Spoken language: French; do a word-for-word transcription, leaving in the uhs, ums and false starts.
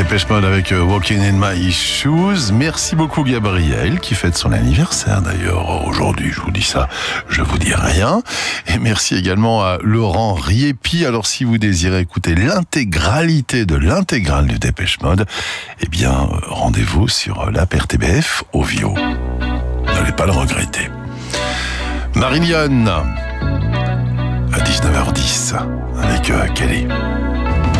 Dépêche Mode avec Walking in My Shoes. Merci beaucoup Gabriel qui fête son anniversaire d'ailleurs aujourd'hui. Je vous dis ça, je vous dis rien. Et merci également à Laurent Riepi. Alors si vous désirez écouter l'intégralité de l'intégrale du Dépêche Mode, eh bien rendez-vous sur l'app R T B F Ovio. N'allez pas le regretter. Marillion à dix-neuf heures dix avec euh, Kelly.